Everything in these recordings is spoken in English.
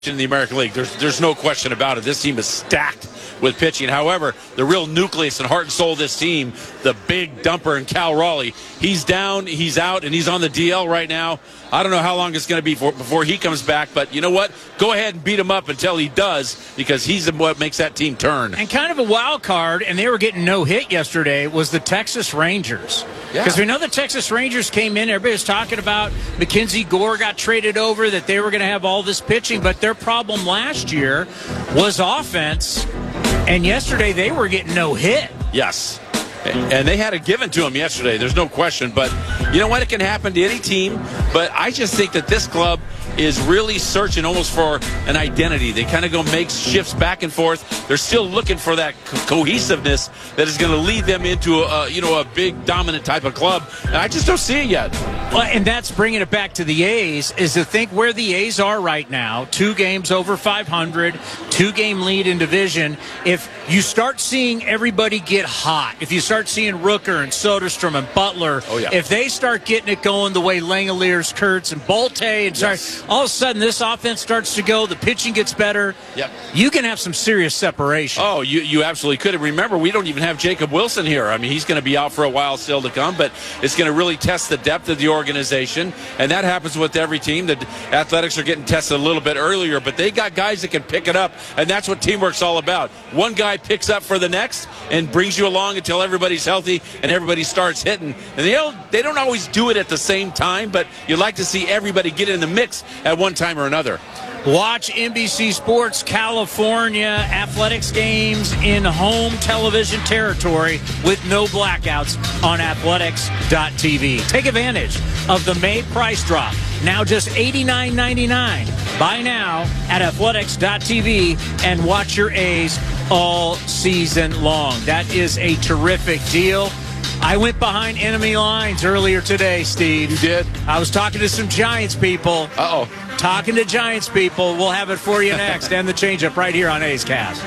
in the American League. There's no question about it. This team is stacked with pitching. However, the real nucleus and heart and soul of this team, the big dumper in Cal Raleigh, he's down, he's out, and he's on the DL right now. I don't know how long it's going to be before he comes back, but you know what? Go ahead and beat him up until he does, because he's what makes that team turn. And kind of a wild card, and they were getting no hit yesterday, was the Texas Rangers. Because we know the Texas Rangers came in, everybody was talking about Mackenzie Gore got traded over, that they were going to have all this pitching, but their problem last year was offense, and yesterday they were getting no hit. Yes. And they had it given to them yesterday. There's no question. But you know what? It can happen to any team. But I just think that this club is really searching almost for an identity. They kind of go make shifts back and forth. They're still looking for that cohesiveness that is going to lead them into a big dominant type of club. And I just don't see it yet. Well, and that's bringing it back to the A's, is to think where the A's are right now. 2 games over 500, 2-game lead in division. If you start seeing everybody get hot, if you start seeing Rooker and Soderstrom and Butler, if they start getting it going the way Langeliers, Kurtz, and Bolte, and all of a sudden this offense starts to go, the pitching gets better, you can have some serious separation. Oh, you absolutely could. And remember, we don't even have Jacob Wilson here. I mean, he's going to be out for a while still to come, but it's going to really test the depth of the organization, and that happens with every team. The Athletics are getting tested a little bit earlier, but they got guys that can pick it up, and that's what teamwork's all about. One guy picks up for the next and brings you along until everybody's healthy and everybody starts hitting. And they don't always do it at the same time, but you like to see everybody get in the mix at one time or another. Watch NBC Sports California athletics games in home television territory with no blackouts on athletics.tv. Take advantage of the May price drop. Now just $89.99. Buy now at athletics.tv and watch your A's all season long. That is a terrific deal. I went behind enemy lines earlier today, Steve. You did? I was talking to some Giants people. Talking to Giants people. We'll have it for you next. And the changeup right here on A's Cast.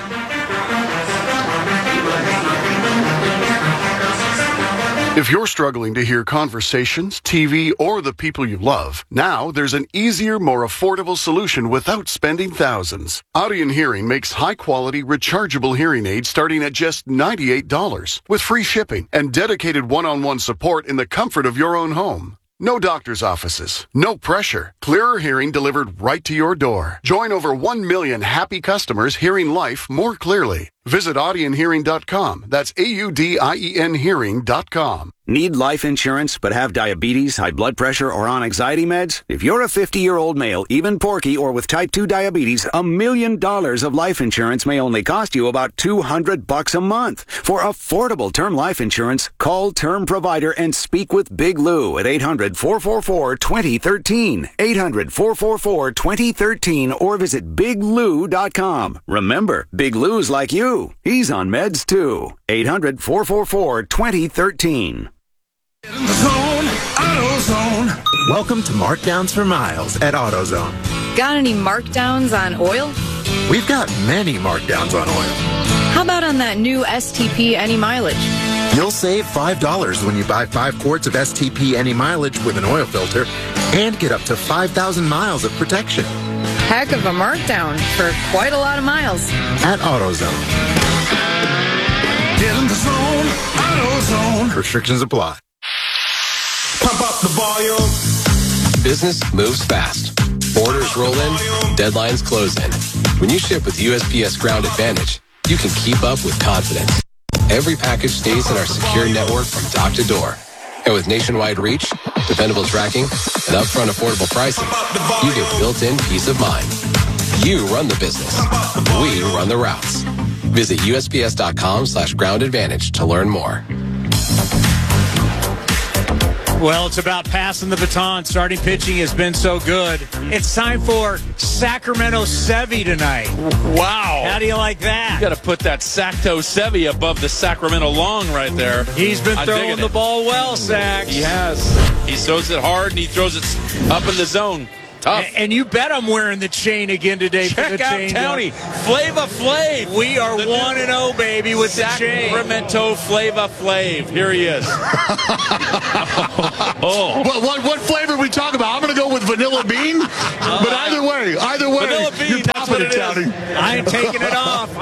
If you're struggling to hear conversations, TV, or the people you love, now there's an easier, more affordable solution without spending thousands. Audion Hearing makes high-quality, rechargeable hearing aids starting at just $98 with free shipping and dedicated one-on-one support in the comfort of your own home. No doctor's offices, no pressure. Clearer hearing delivered right to your door. Join over 1 million happy customers hearing life more clearly. Visit audionhearing.com. That's AUDIEN hearing.com. Need life insurance but have diabetes, high blood pressure, or on anxiety meds? If you're a 50-year-old male, even porky, or with type 2 diabetes, $1 million of life insurance may only cost you about $200 a month. For affordable term life insurance, call Term Provider and speak with Big Lou at 800-444-2013. 800-444-2013 or visit biglou.com. Remember, Big Lou's like you. He's on meds too. 800-444-2013. AutoZone. Welcome to Markdowns for Miles at AutoZone. Got any markdowns on oil? We've got many markdowns on oil. How about on that new STP Any Mileage? You'll save $5 when you buy 5 quarts of STP Any Mileage with an oil filter and get up to 5,000 miles of protection. Heck of a markdown for quite a lot of miles. At AutoZone. Get in the zone, AutoZone. Restrictions apply. Pump up the volume. Business moves fast. Orders roll in, deadlines close in. When you ship with USPS Ground Advantage, you can keep up with confidence. Every package stays in our secure network from dock to door. And with nationwide reach, dependable tracking, and upfront affordable pricing, you get built-in peace of mind. You run the business. We run the routes. Visit USPS.com/Ground Advantage to learn more. Well, it's about passing the baton. Starting pitching has been so good. It's time for Sacramento Sevy tonight. Wow. How do you like that? You got to put that Sacto Sevy above the Sacramento Long right there. He's been throwing the ball well, Sax. He has. He throws it hard, and he throws it up in the zone. Tough. And you bet I'm wearing the chain again today. Check for the out chain Townie. Flava Flav. We are 1-0, baby, with the chain. Sacramento Flava Flav. Here he is. What flavor are we talking about? I'm going to go with vanilla bean. But either way, Vanilla bean, you're that's what popping it it, Townie. I ain't taking it off.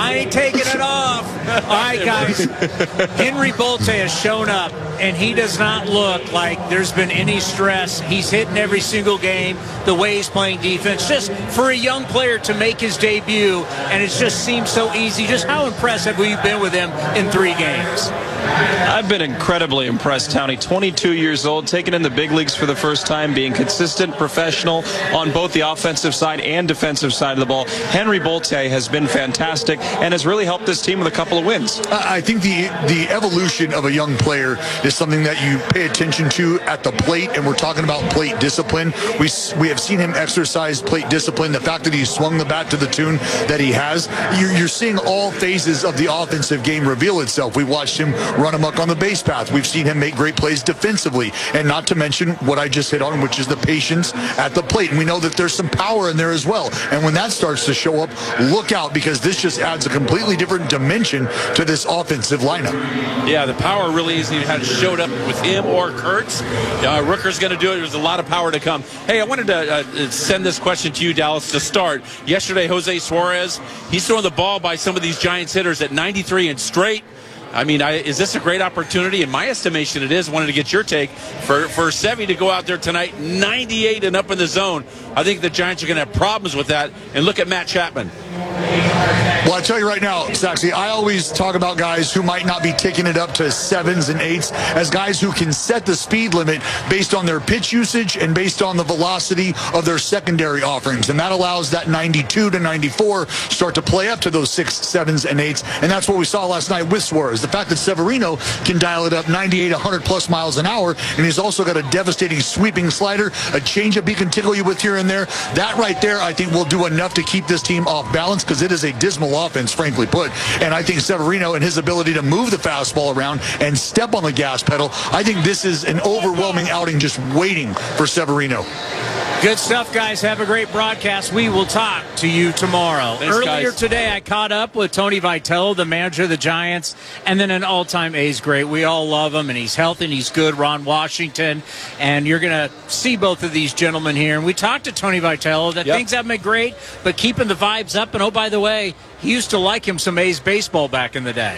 All right, guys. Henry Bolte has shown up, and he does not look like there's been any stress. He's hitting every single game, the way he's playing defense. Just for a young player to make his debut, and it just seems so easy. Just how impressed have you been with him in 3 games? I've been incredibly impressed, Townie. 22 years old, taken in the big leagues for the first time, being consistent, professional on both the offensive side and defensive side of the ball. Henry Bolte has been fantastic and has really helped this team with a couple of wins. I think the evolution of a young player is something that you pay attention to at the plate, and we're talking about plate discipline. We have seen him exercise plate discipline. The fact that he swung the bat to the tune that he has, you're seeing all phases of the offensive game reveal itself. We watched him run amok on the base path. We've seen him make great plays defensively, and not to mention what I just hit on, which is the patience at the plate. And we know that there's some power in there as well. And when that starts to show up, look out, because this just adds a completely different dimension to this offensive lineup. Yeah, the power really isn't even had showed up with him or Kurtz. Rooker's going to do it. There's a lot of power to come. Hey, I wanted to send this question to you, Dallas, to start. Yesterday, Jose Suarez, he's throwing the ball by some of these Giants hitters at 93 and straight. I mean, is this a great opportunity? In my estimation, it is. Wanted to get your take for Sevy to go out there tonight, 98 and up in the zone. I think the Giants are going to have problems with that. And look at Matt Chapman. Well, I tell you right now, Saxy, I always talk about guys who might not be taking it up to 7s and 8s as guys who can set the speed limit based on their pitch usage and based on the velocity of their secondary offerings. And that allows that 92 to 94 start to play up to those 6, 7s, and 8s. And that's what we saw last night with Suarez. The fact that Severino can dial it up 98, 100 plus miles an hour, and he's also got a devastating sweeping slider, a changeup he can tickle you with here and there. That right there, I think, will do enough to keep this team off balance, because it is a dismal offense, frankly put. And I think Severino and his ability to move the fastball around and step on the gas pedal, I think this is an overwhelming outing just waiting for Severino. Good stuff, guys. Have a great broadcast. We will talk to you tomorrow. Thanks, Earlier guys. today, I caught up with Tony Vitello, the manager of the Giants, and then an all-time A's great. We all love him, and he's healthy, and he's good. Ron Washington, and you're going to see both of these gentlemen here. And we talked to Tony Vitello that things haven't been great, but keeping the vibes up. And, oh, by the way, he used to like him some A's baseball back in the day.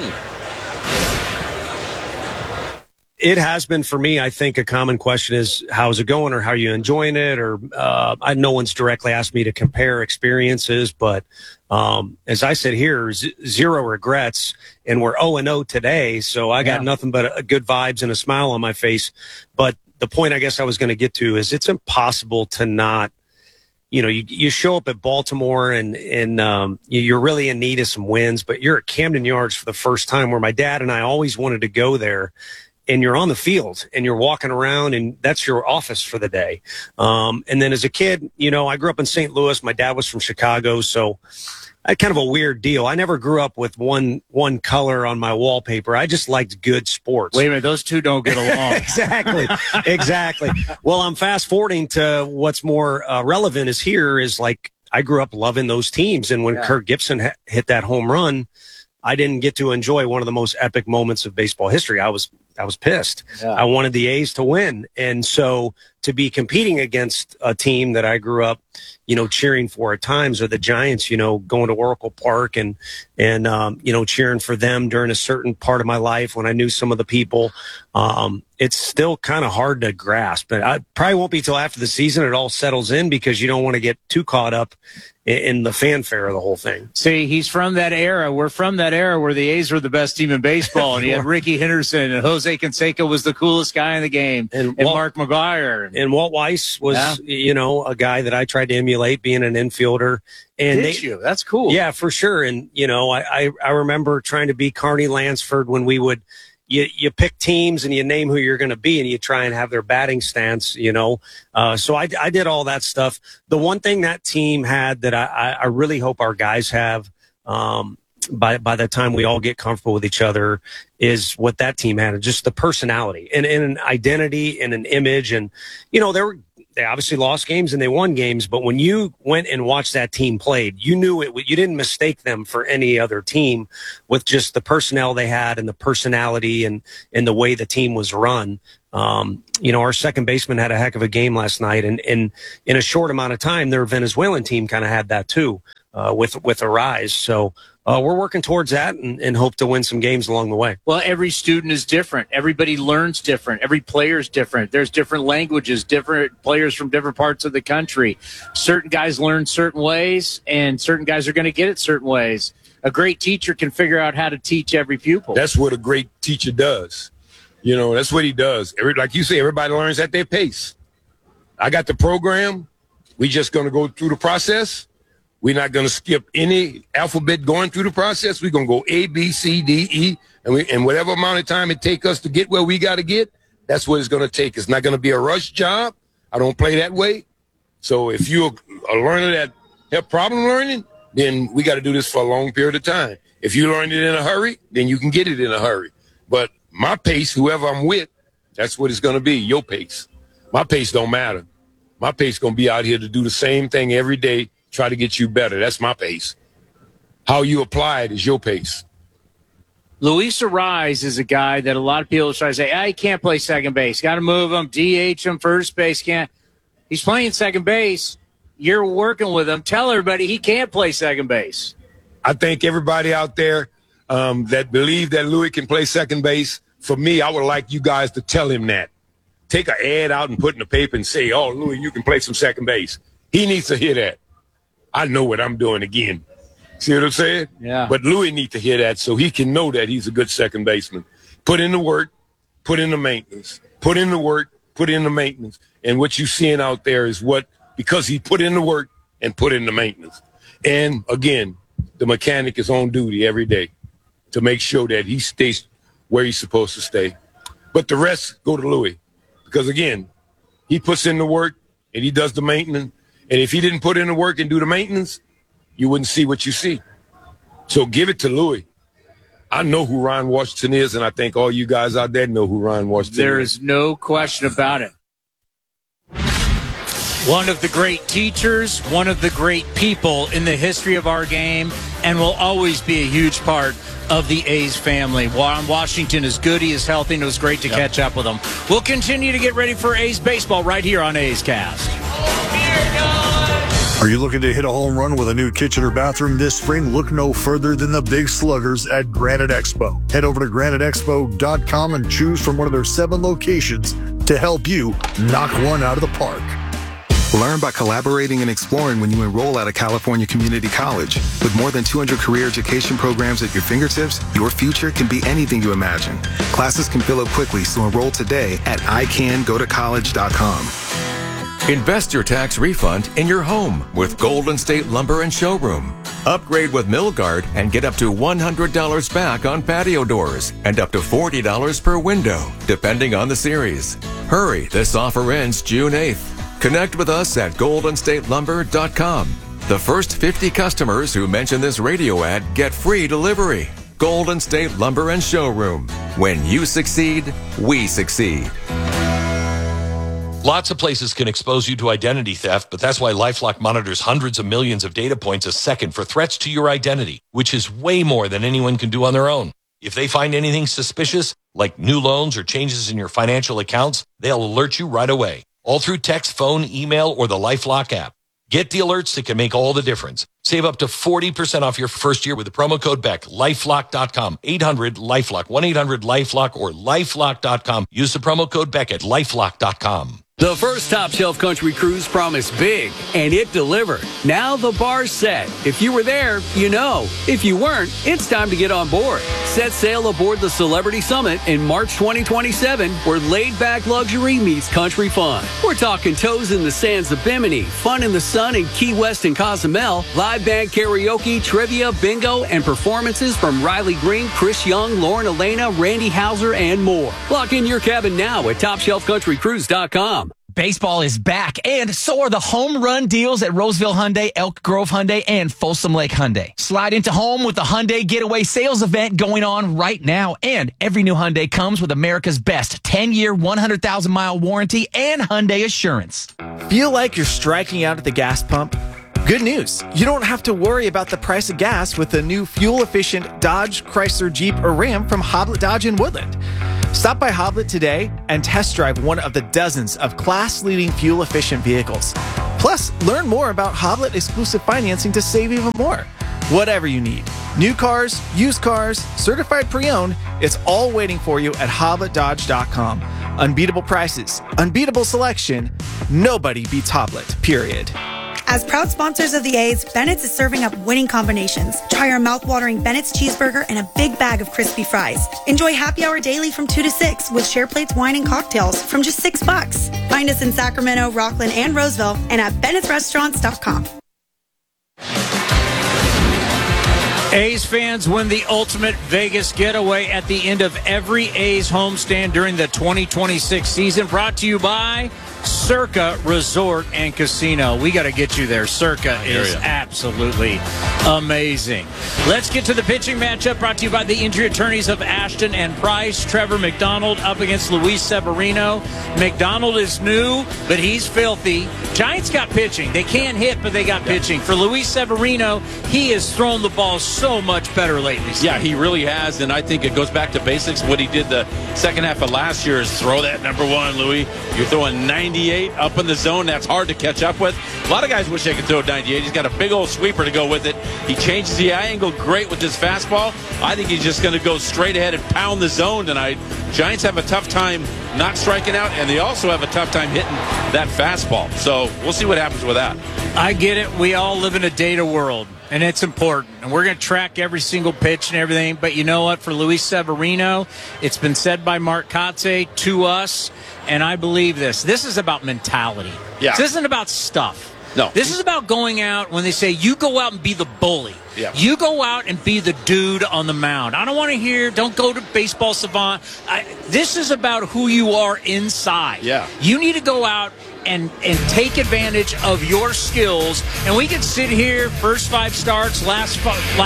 It has been for me. I think a common question is, how's it going, or how are you enjoying it? Or no one's directly asked me to compare experiences, but as I sit here, 0 regrets, and we're 0-0 today. So I got nothing but good vibes and a smile on my face. But the point I guess I was going to get to is it's impossible to not, you show up at Baltimore and you're really in need of some wins, but you're at Camden Yards for the first time, where my dad and I always wanted to go there. And you're on the field and you're walking around, and that's your office for the day. And then as a kid, I grew up in St. Louis. My dad was from Chicago. So I had kind of a weird deal. I never grew up with one color on my wallpaper. I just liked good sports. Wait a minute. Those two don't get along. Exactly. Well, I'm fast forwarding to what's more relevant is like, I grew up loving those teams. And when Kirk Gibson hit that home run, I didn't get to enjoy one of the most epic moments of baseball history. I was pissed. Yeah. I wanted the A's to win. And so to be competing against a team that I grew up, cheering for at times, or the Giants, going to Oracle Park and cheering for them during a certain part of my life when I knew some of the people, it's still kind of hard to grasp. But I probably won't be till after the season it all settles in, because you don't want to get too caught up in the fanfare of the whole thing. See, he's from that era. We're from that era where the A's were the best team in baseball, and you had Ricky Henderson, and Jose Canseco was the coolest guy in the game, and Mark McGwire. And Walt Weiss was, a guy that I tried to emulate, being an infielder. And That's cool. Yeah, for sure. And, I remember trying to be Carney Lansford when we would, you pick teams and you name who you're going to be, and you try and have their batting stance, So I did all that stuff. The one thing that team had that I really hope our guys have, by the time we all get comfortable with each other, is what that team had, just the personality and an identity and an image. And, there were They obviously lost games and they won games, but when you went and watched that team played, you knew it. You didn't mistake them for any other team with just the personnel they had and the personality and the way the team was run. Our second baseman had a heck of a game last night, and in a short amount of time, their Venezuelan team kind of had that too, with Arise. So we're working towards that and hope to win some games along the way. Well, every student is different. Everybody learns different. Every player is different. There's different languages, different players from different parts of the country. Certain guys learn certain ways, and certain guys are going to get it certain ways. A great teacher can figure out how to teach every pupil. That's what a great teacher does. That's what he does. Like you say, everybody learns at their pace. I got the program. We just going to go through the process. We're not going to skip any alphabet going through the process. We're going to go A, B, C, D, E, and whatever amount of time it takes us to get where we got to get, that's what it's going to take. It's not going to be a rush job. I don't play that way. So if you're a learner that have problem learning, then we got to do this for a long period of time. If you learn it in a hurry, then you can get it in a hurry. But my pace, whoever I'm with, that's what it's going to be, your pace. My pace don't matter. My pace going to be out here to do the same thing every day, try to get you better. That's my pace. How you apply it is your pace. Luis Arise is a guy that a lot of people try to say, he can't play second base. Got to move him, DH him, first base. Can't. He's playing second base. You're working with him. Tell everybody he can't play second base. I think everybody out there that believe that Louis can play second base, for me, I would like you guys to tell him that. Take an ad out and put in the paper and say, Louis, you can play some second base. He needs to hear that. I know what I'm doing again. See what I'm saying? Yeah. But Louis needs to hear that so he can know that he's a good second baseman. Put in the work, put in the maintenance. Put in the work, put in the maintenance. And what you're seeing out there is because he put in the work and put in the maintenance. And, again, the mechanic is on duty every day to make sure that he stays where he's supposed to stay. But the rest go to Louis. Because, again, he puts in the work and he does the maintenance. And if he didn't put in the work and do the maintenance, you wouldn't see what you see. So give it to Louis. I know who Ron Washington is, and I think all you guys out there know who Ron Washington is. There is no question about it. One of the great teachers, one of the great people in the history of our game, and will always be a huge part of the A's family. Ron Washington is good. He is healthy, and it was great to catch up with him. We'll continue to get ready for A's baseball right here on A's Cast. Are you looking to hit a home run with a new kitchen or bathroom this spring? Look no further than the Big Sluggers at Granite Expo. Head over to graniteexpo.com and choose from one of their 7 locations to help you knock one out of the park. Learn by collaborating and exploring when you enroll at a California community college. With more than 200 career education programs at your fingertips, your future can be anything you imagine. Classes can fill up quickly, so enroll today at icangotocollege.com. Invest your tax refund in your home with Golden State Lumber and Showroom. Upgrade with Milgard and get up to $100 back on patio doors and up to $40 per window, depending on the series. Hurry, this offer ends June 8th. Connect with us at goldenstatelumber.com. The first 50 customers who mention this radio ad get free delivery. Golden State Lumber and Showroom. When you succeed, we succeed. Lots of places can expose you to identity theft, but that's why LifeLock monitors hundreds of millions of data points a second for threats to your identity, which is way more than anyone can do on their own. If they find anything suspicious, like new loans or changes in your financial accounts, they'll alert you right away, all through text, phone, email, or the LifeLock app. Get the alerts that can make all the difference. Save up to 40% off your first year with the promo code BECK. LifeLock.com. 800-LifeLock. 1-800-LifeLock or LifeLock.com. Use the promo code BECK at LifeLock.com. The first Top Shelf Country Cruise promised big, and it delivered. Now the bar's set. If you were there, you know. If you weren't, it's time to get on board. Set sail aboard the Celebrity Summit in March 2027, where laid-back luxury meets country fun. We're talking toes in the sands of Bimini, fun in the sun in Key West and Cozumel, live band karaoke, trivia, bingo, and performances from Riley Green, Chris Young, Lauren Elena, Randy Hauser, and more. Lock in your cabin now at TopShelfCountryCruise.com. Baseball is back, and so are the home run deals at Roseville Hyundai, Elk Grove Hyundai, and Folsom Lake Hyundai. Slide into home with the Hyundai Getaway Sales event going on right now, and every new Hyundai comes with America's best 10-year, 100,000-mile warranty and Hyundai Assurance. Feel like you're striking out at the gas pump? Good news. You don't have to worry about the price of gas with the new fuel-efficient Dodge, Chrysler, Jeep, or Ram from Hoblet Dodge in Woodland. Stop by Hoblet today and test drive one of the dozens of class-leading fuel-efficient vehicles. Plus, learn more about Hoblet exclusive financing to save even more. Whatever you need. New cars, used cars, certified pre-owned, it's all waiting for you at HobletDodge.com. Unbeatable prices, unbeatable selection, nobody beats Hoblet, period. As proud sponsors of the A's, Bennett's is serving up winning combinations. Try our mouth-watering Bennett's cheeseburger and a big bag of crispy fries. Enjoy happy hour daily from 2 to 6 with share plates, wine, and cocktails from just $6. Find us in Sacramento, Rockland, and Roseville and at Bennett'sRestaurants.com. A's fans win the ultimate Vegas getaway at the end of every A's homestand during the 2026 season. Brought to you by Circa Resort and Casino. We got to get you there. Circa is absolutely amazing. Let's get to the pitching matchup brought to you by the injury attorneys of Ashton and Price. Trevor McDonald up against Luis Severino. McDonald is new, but he's filthy. Giants got pitching. They can't hit, but they got pitching. For Luis Severino, he has thrown the ball so much better lately. Yeah, he really has, and I think it goes back to basics. What he did the second half of last year is throw that number one, Louis. You're throwing 98 up in the zone. That's hard to catch up with. A lot of guys wish they could throw 98. He's got a big old sweeper to go with it. He changes the eye angle great with his fastball. I think he's just going to go straight ahead and pound the zone tonight. Giants have a tough time not striking out, and they also have a tough time hitting that fastball. So we'll see what happens with that. I get it. We all live in a data world, and it's important. And we're going to track every single pitch and everything. But you know what? For Luis Severino, it's been said by Mark Kotze to us, and I believe this. This is about mentality. Yeah. This isn't about stuff. No. This is about going out when they say you go out and be the bully. Yeah. You go out and be the dude on the mound. I don't want to hear, don't go to Baseball Savant. This is about who you are inside. Yeah. You need to go out and take advantage of your skills. And we can sit here, first 5 starts, last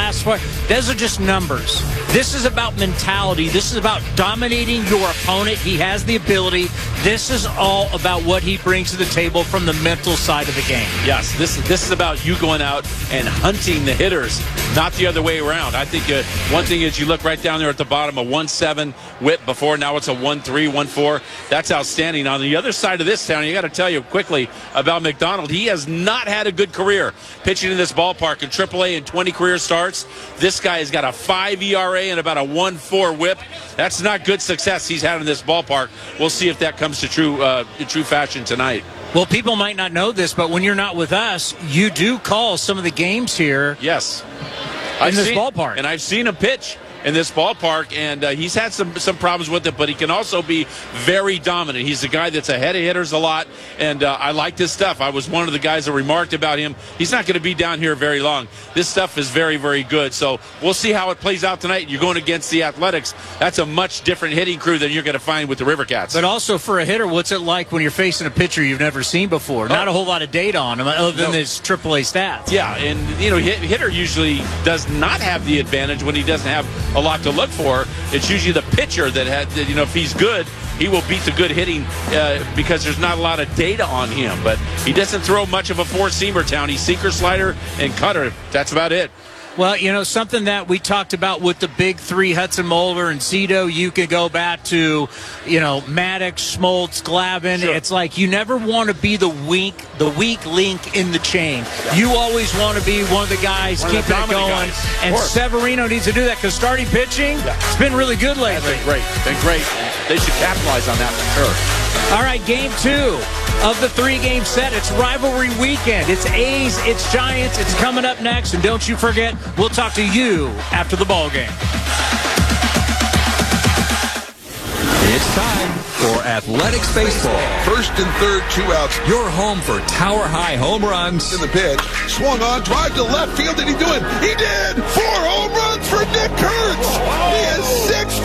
5. Those are just numbers. This is about mentality. This is about dominating your opponent. He has the ability. This is all about what he brings to the table from the mental side of the game. Yes, this is about you going out and hunting the hitters, not the other way around. I think one thing is you look right down there at the bottom, a 1.7 whip before. Now it's a 1.3, 1.4. That's outstanding. On the other side of this town, you got to tell you quickly about McDonald. He has not had a good career pitching in this ballpark. In AAA in 20 career starts, this guy has got a 5 ERA and about a 1.4 whip. That's not good success he's had in this ballpark. We'll see if that comes to true fashion tonight. Well, people might not know this, but when you're not with us, you do call some of the games here. Yes. In this ballpark. And I've seen him pitch in this ballpark, and he's had some problems with it, but he can also be very dominant. He's a guy that's ahead of hitters a lot, and I like this stuff. I was one of the guys that remarked about him. He's not going to be down here very long. This stuff is very, very good. So we'll see how it plays out tonight. You're going against the Athletics. That's a much different hitting crew than you're going to find with the River Cats. But also for a hitter, what's it like when you're facing a pitcher you've never seen before? Not a whole lot of data on him other than his AAA stats. Yeah, and hitter usually does not have the advantage when he doesn't have a lot to look for. It's usually the pitcher that if he's good, he will beat the good hitting because there's not a lot of data on him. But he doesn't throw much of a four-seamer town. He's sinker, slider, and cutter. That's about it. Well, something that we talked about with the big three, Hudson Mulder and Zito, you could go back to, Maddox, Schmaltz, Glavine. Sure. It's like you never want to be the weak link in the chain. Yeah. You always want to be one of the guys keeping it going. And Severino needs to do that because starting pitching, it's been really good lately. Been great. They should capitalize on that for sure. All right, game 2 of the 3-game set. It's rivalry weekend. It's A's, it's Giants. It's coming up next. And don't you forget, we'll talk to you after the ball game. It's time for Athletics Baseball. First and third, 2 outs. Your home for tower-high home runs. In the pitch, swung on, drive to left field. Did he do it? He did! 4 home runs for Nick Kurtz. He has 6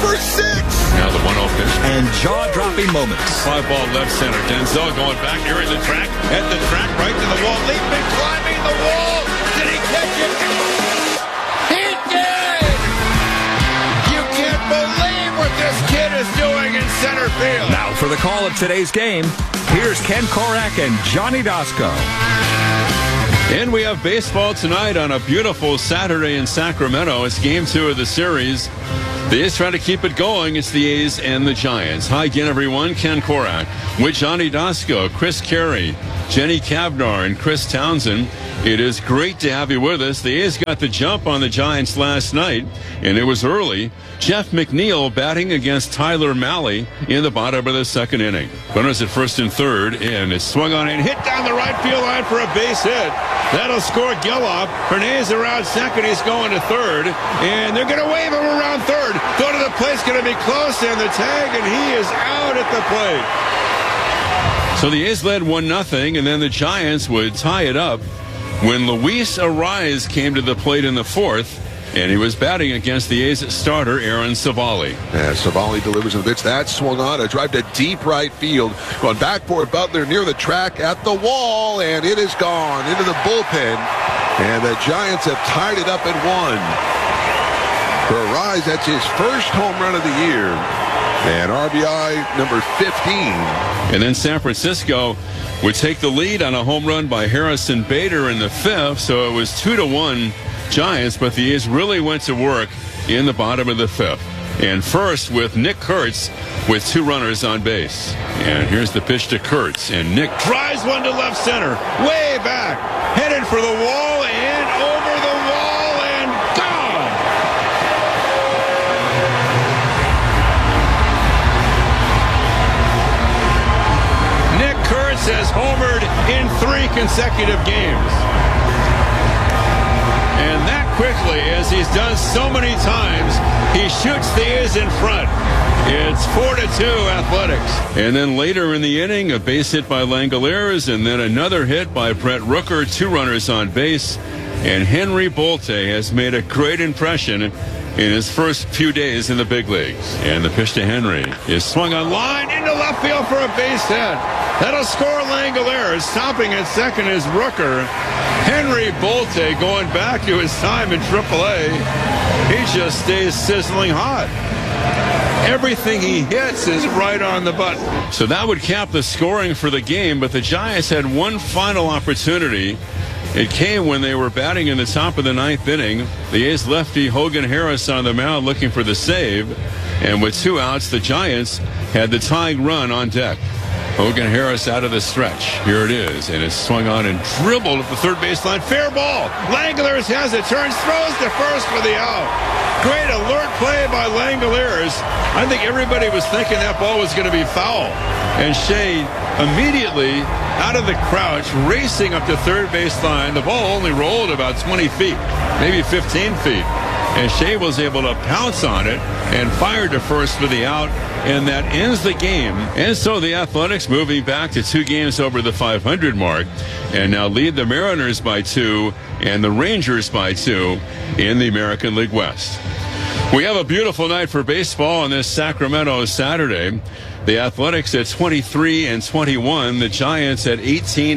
for 6. Now the 1-0 pitch. And jaw-dropping moments. Fly ball left center. Denzel going back, nearing the track. At the track, right to the wall. Leaping, climbing the wall. Did he catch it? He did! You can't believe what this kid is doing in center field. Now for the call of today's game, here's Ken Korak and Johnny Dasco. And we have baseball tonight on a beautiful Saturday in Sacramento. It's game 2 of the series. The A's trying to keep it going. It's the A's and the Giants. Hi again, everyone. Ken Korak with Johnny Dasco, Chris Carey, Jenny Cavnar, and Chris Townsend. It is great to have you with us. The A's got the jump on the Giants last night, and it was early. Jeff McNeil batting against Tyler Mahle in the bottom of the second inning. Runners at first and third, and it's swung on and hit down the right field line for a base hit. That'll score Geloff. Hernandez around second. He's going to third, and they're going to wave him around third. Go to the plate's going to be close, and the tag, and he is out at the plate. So the A's led 1-0, and then the Giants would tie it up when Luis Arraez came to the plate in the fourth, and he was batting against the A's starter, Aaron Civale. As Civale delivers the pitch, that swung on. A drive to deep right field. Going back for Butler near the track at the wall, and it is gone into the bullpen. And the Giants have tied it up at 1. For Arraez, that's his first home run of the year. And RBI number 15. And then San Francisco would take the lead on a home run by Harrison Bader in the fifth, so it was 2-1 Giants, but the A's really went to work in the bottom of the fifth. And first with Nick Kurtz with 2 runners on base. And here's the pitch to Kurtz, and Nick drives one to left center, way back, headed for the wall and over the wall and gone. Nick Kurtz has homered in 3 consecutive games. And that quickly, as he's done so many times, he shoots the A's in front. It's 4-2 Athletics. And then later in the inning, a base hit by Langeliers, and then another hit by Brett Rooker, 2 runners on base. And Henry Bolte has made a great impression in his first few days in the big leagues. And the pitch to Henry is swung on line into left field for a base hit. That'll score Langeliers. Stopping at second is Rooker. Henry Bolte going back to his time in AAA. He just stays sizzling hot. Everything he hits is right on the button. So that would cap the scoring for the game, but the Giants had one final opportunity. It came when they were batting in the top of the 9th inning. The A's lefty Hogan Harris on the mound looking for the save. And with 2 outs, the Giants had the tying run on deck. Hogan Harris out of the stretch. Here it is, and it's swung on and dribbled at the third baseline. Fair ball. Langeliers has it, turns, throws to first for the out. Great alert play by Langeliers. I think everybody was thinking that ball was going to be foul. And Shea immediately out of the crouch, racing up to third baseline. The ball only rolled about 20 feet, maybe 15 feet. And Shea was able to pounce on it and fired to first for the out, and that ends the game. And so the Athletics moving back to 2 games over the 500 mark, and now lead the Mariners by 2 and the Rangers by 2 in the American League West. We have a beautiful night for baseball on this Sacramento Saturday. The Athletics at 23-21, the Giants at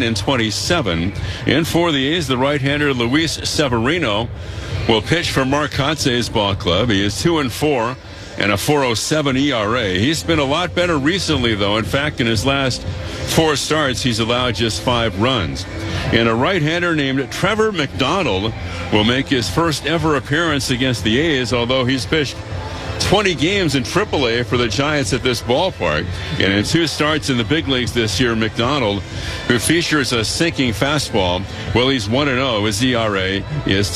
18-27. And for the A's, the right-hander Luis Severino will pitch for Mark Kotze's ball club. He is 2-4 and a 4.07 ERA. He's been a lot better recently, though. In fact, in his last 4 starts, he's allowed just 5 runs. And a right-hander named Trevor McDonald will make his first ever appearance against the A's, although he's pitched 20 games in AAA for the Giants at this ballpark. And in 2 starts in the big leagues this year, McDonald, who features a sinking fastball, well, he's 1-0. His ERA is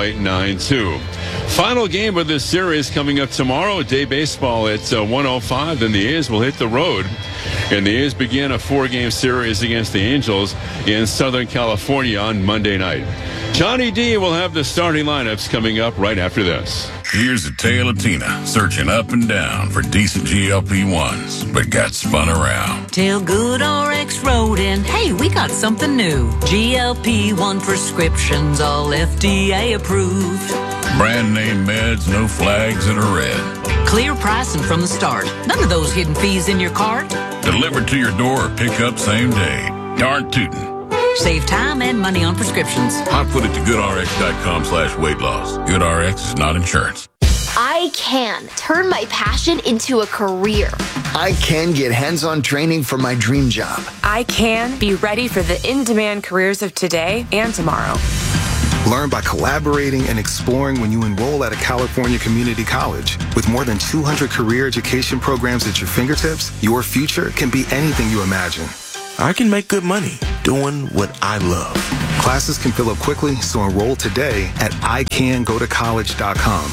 2.92. Final game of this series coming up tomorrow. Day baseball at 1:05. Then the A's will hit the road. And the A's begin a 4-game series against the Angels in Southern California on Monday night. Johnny D will have the starting lineups coming up right after this. Here's a tale of Tina searching up and down for decent GLP-1s, but got spun around. Till Good RX wrote in, hey, we got something new. GLP-1 prescriptions, all FDA approved. Brand name meds, no flags that are red. Clear pricing from the start. None of those hidden fees in your cart. Delivered to your door or pick up same day. Darn tootin'. Save time and money on prescriptions. Hotfoot to goodrx.com/weight loss. GoodRx is not insurance. I can turn my passion into a career. I can get hands-on training for my dream job. I can be ready for the in-demand careers of today and tomorrow. Learn by collaborating and exploring when you enroll at a California community college. With more than 200 career education programs at your fingertips, your future can be anything you imagine. I can make good money doing what I love. Classes can fill up quickly, so enroll today at icangotocollege.com.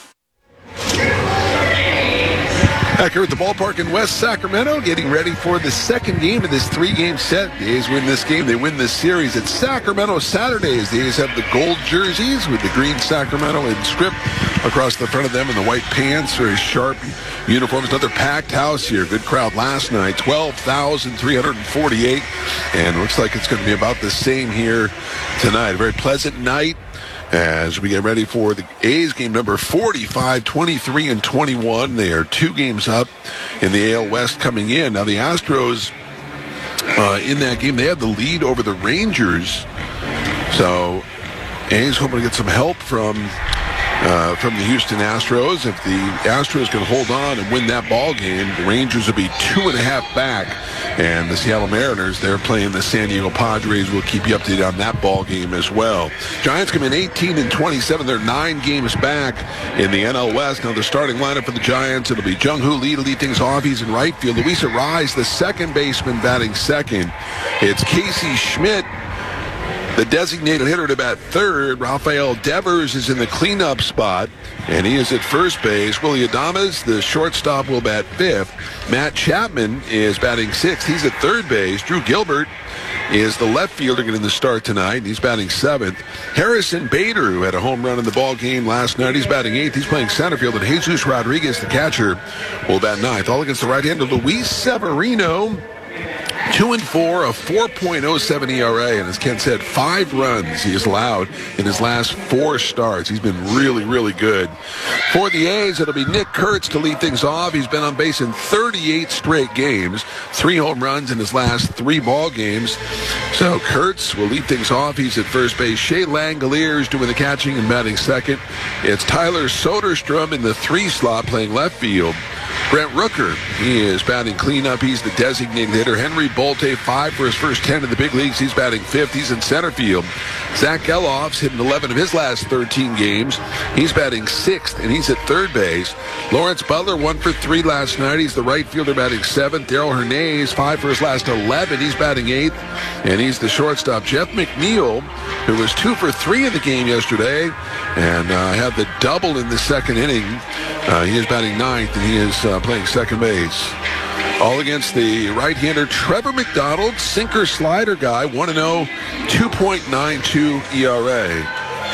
Back here at the ballpark in West Sacramento, getting ready for the second game of this three-game set. The A's win this game. They win this series. It's Sacramento Saturdays. The A's have the gold jerseys with the green Sacramento in script across the front of them and the white pants. Very sharp uniforms. Another packed house here. Good crowd last night. 12,348. And looks like it's going to be about the same here tonight. A very pleasant night as we get ready for the A's game number 45, 23, and 21. They are 2 games up in the AL West coming in. Now the Astros, in that game, they had the lead over the Rangers. So A's hoping to get some help from the Houston Astros. If the Astros can hold on and win that ball game, the Rangers will be 2.5 back. And the Seattle Mariners, they're playing the San Diego Padres. We'll keep you updated on that ball game as well. Giants come in 18 and 27. They're 9 games back in the NL West. Now the starting lineup for the Giants, it'll be Jung-Hoo Lee to lead things off. He's in right field. Luis Arraez, the second baseman, batting second. It's Casey Schmidt, the designated hitter, to bat third. Rafael Devers is in the cleanup spot, and he is at first base. Willy Adames, the shortstop, will bat fifth. Matt Chapman is batting sixth. He's at third base. Drew Gilbert is the left fielder getting the start tonight. He's batting seventh. Harrison Bader, who had a home run in the ball game last night, he's batting eighth. He's playing center field. And Jesus Rodriguez, the catcher, will bat ninth. All against the right-hander Luis Severino. 2-4, a 4.07 ERA, and as Ken said, 5 runs he has allowed in his last 4 starts. He's been really, really good. For the A's, it'll be Nick Kurtz to lead things off. He's been on base in 38 straight games, 3 home runs in his last 3 ball games. So Kurtz will lead things off. He's at first base. Shea Langoliers doing the catching and batting second. It's Tyler Soderstrom in the 3 slot playing left field. Brent Rooker, he is batting cleanup. He's the designated hitter. Henry Bolte, 5 for his first 10 in the big leagues. He's batting fifth. He's in center field. Zach Gelof's hitting 11 of his last 13 games. He's batting sixth, and he's at third base. Lawrence Butler, 1 for 3 last night. He's the right fielder batting seventh. Darrell Hernandez, 5 for his last 11. He's batting eighth, and he's the shortstop. Jeff McNeil, who was 2 for 3 in the game yesterday and had the double in the second inning. He is batting ninth, and he is playing second base. All against the right-hander Trevor McDonald, sinker-slider guy, 1-0, 2.92 ERA.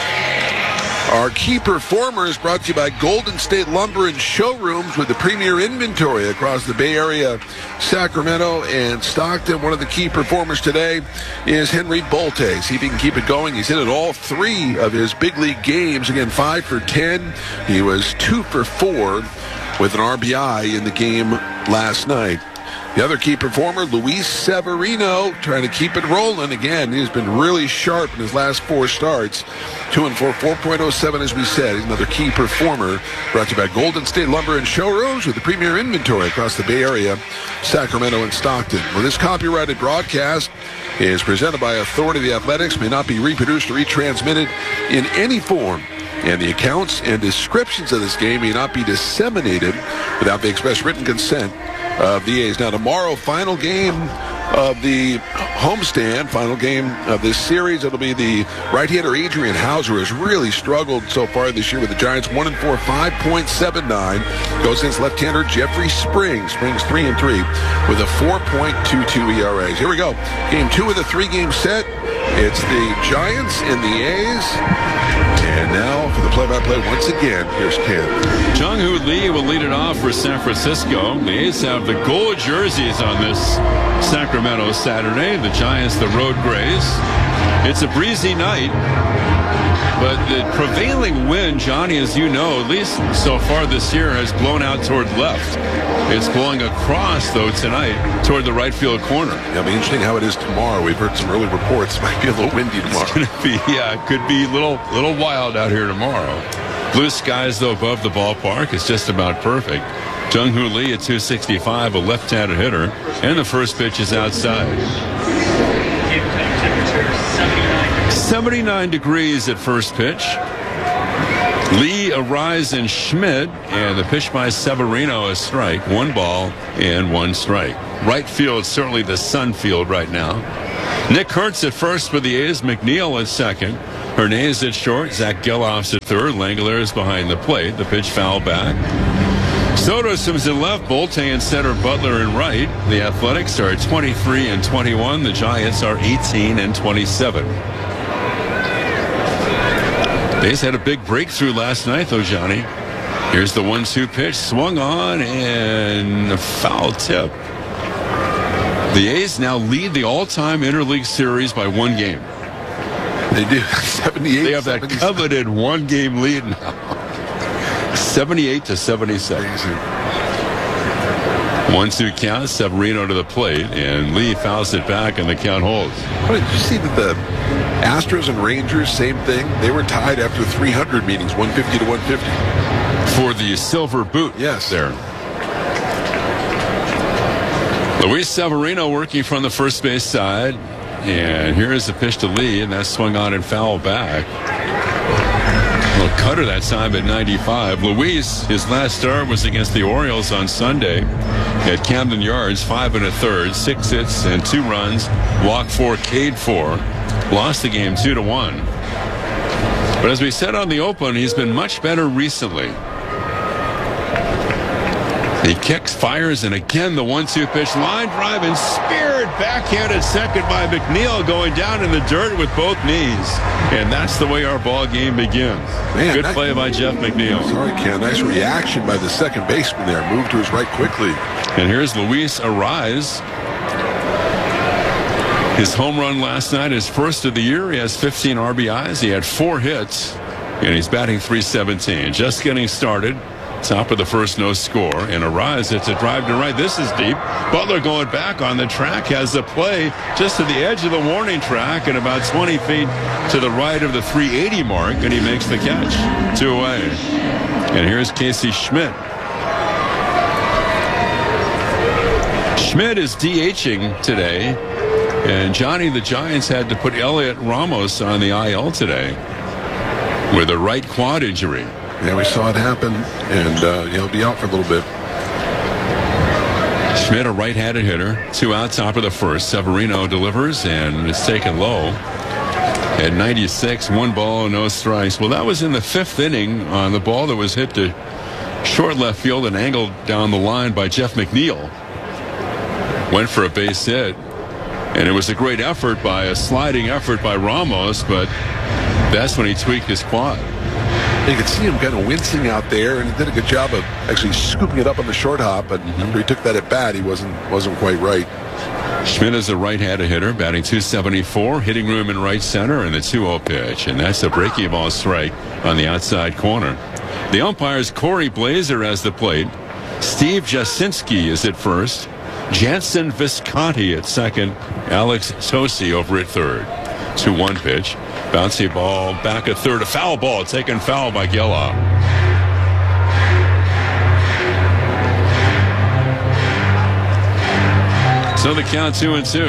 Our key performers brought to you by Golden State Lumber and Showrooms with the premier inventory across the Bay Area, Sacramento, and Stockton. One of the key performers today is Henry Bolte. See if he can keep it going. He's hit at all 3 of his big league games. Again, 5 for 10. He was 2 for 4 with an RBI in the game last night. The other key performer, Luis Severino, trying to keep it rolling. Again, he's been really sharp in his last 4 starts. 2-4, 4.07, as we said. He's another key performer. Brought to you by Golden State Lumber and Showrooms with the premier inventory across the Bay Area, Sacramento, and Stockton. Well, this copyrighted broadcast is presented by Authority of the Athletics, may not be reproduced or retransmitted in any form. And the accounts and descriptions of this game may not be disseminated without the express written consent of the A's. Now, tomorrow, final game of the homestand, final game of this series. It'll be the right-hander Adrian Hauser, has really struggled so far this year with the Giants. 1-4, 5.79. Goes against left-hander Jeffrey Springs. Springs 3-3 with a 4.22 ERA. Here we go. Game 2 of the 3-game set. It's the Giants and the A's. And now for the play-by-play once again, here's Ken. Jung-Hoo Lee will lead it off for San Francisco. The A's have the gold jerseys on this Sacramento Saturday. The Giants, the road grays. It's a breezy night, but the prevailing wind, Johnny, as you know, at least so far this year, has blown out toward left. It's blowing across, though, tonight toward the right field corner. Yeah, it'll be interesting how it is tomorrow. We've heard some early reports. It might be a little windy tomorrow. It's going to be, yeah, it could be a little wild out here tomorrow. Blue skies, though, above the ballpark. It's just about perfect. Jung-Hoo Lee at 265, a left-handed hitter, and the first pitch is outside. 79 degrees at first pitch. Lee, Arise, and Schmidt, and the pitch by Severino, a strike. 1 ball and 1 strike. Right field, certainly the sun field right now. Nick Kurtz at first for the A's, McNeil at second. Hernandez at short, Zach Gelof's at third. Langeliers is behind the plate. The pitch foul back. Soto comes in left, Bolte in center, Butler in right. The Athletics are 23-21. The Giants are 18-27. A's had a big breakthrough last night, though, Johnny. Here's the 1-2 pitch, swung on, and a foul tip. The A's now lead the all-time interleague series by 1 game. They do. 78. They have that coveted 1-game lead now. 78-76. 1-2 count, Severino to the plate, and Lee fouls it back, and the count holds. Did you see that the Astros and Rangers, same thing? They were tied after 300 meetings, 150-150. For the silver boot. Yes. There. Luis Severino working from the first base side, and here's the pitch to Lee, and that's swung on and fouled back. Little cutter that time at 95. Luis, his last start was against the Orioles on Sunday at Camden Yards, 5 1/3, 6 hits and 2 runs, walked 4, K'd 4, lost the game 2-1. But as we said on the open, he's been much better recently. He kicks, fires, and again the 1-2 pitch, line drive, and speared backhand at second by McNeil, going down in the dirt with both knees. And that's the way our ball game begins. Man, good play by Jeff McNeil. Sorry, Ken. Nice reaction by the second baseman there. Moved to his right quickly. And here's Luis Arise. His home run last night, his first of the year. He has 15 RBIs. He had 4 hits, and he's batting .317. Just getting started. Top of the first, no score. And Arise, it's a drive to right. This is deep. Butler going back on the track, has the play just to the edge of the warning track and about 20 feet to the right of the 380 mark, and he makes the catch. 2 away. And here's Casey Schmidt. Schmidt is DHing today, and Johnny, the Giants had to put Elliot Ramos on the IL today with a right quad injury. Yeah, we saw it happen, and he'll be out for a little bit. Schmidt, a right-handed hitter, 2 out, top of the first. Severino delivers, and it's taken low. At 96, 1 ball, no strikes. Well, that was in the 5th inning on the ball that was hit to short left field and angled down the line by Jeff McNeil. Went for a base hit, and it was a great effort by a sliding effort by Ramos, but that's when he tweaked his quad. You could see him kind of wincing out there, and he did a good job of actually scooping it up on the short hop. But after he took that at bat, he wasn't quite right. Schmidt is a right-handed hitter, batting .274, hitting room in right center, and the 2-0 pitch, and that's a breaking ball strike on the outside corner. The umpire's Corey Blazer has the plate. Steve Jasinski is at first. Jansen Visconti at second. Alex Tosi over at third. 2-1 pitch. Bouncy ball back at third. A foul ball taken foul by Gelof. So the count 2-2.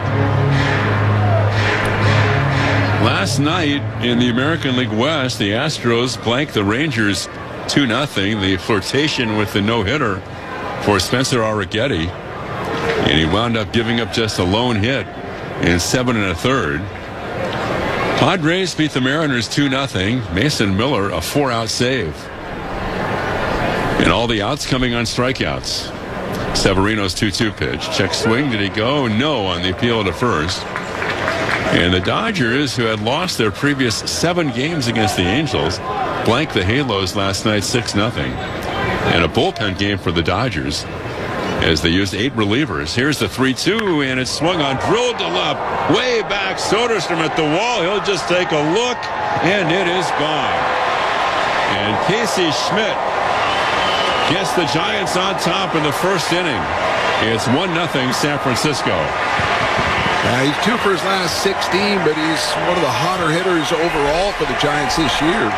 Last night in the American League West, the Astros blanked the Rangers 2-0. The flirtation with the no-hitter for Spencer Arrighetti. And he wound up giving up just a lone hit in 7 1/3. Padres beat the Mariners 2-0. Mason Miller, a 4-out save. And all the outs coming on strikeouts. Severino's 2-2 pitch. Check swing. Did he go? No, on the appeal to first. And the Dodgers, who had lost their previous 7 games against the Angels, blanked the Halos last night 6-0. And a bullpen game for the Dodgers. as they used 8 relievers. Here's the 3-2, and it's swung on, drilled to left, way back. Soderstrom at the wall. He'll just take a look, and it is gone. And Casey Schmidt gets the Giants on top in the first inning. It's 1-0 San Francisco. He's 2 for his last 16, but he's one of the hotter hitters overall for the Giants this year.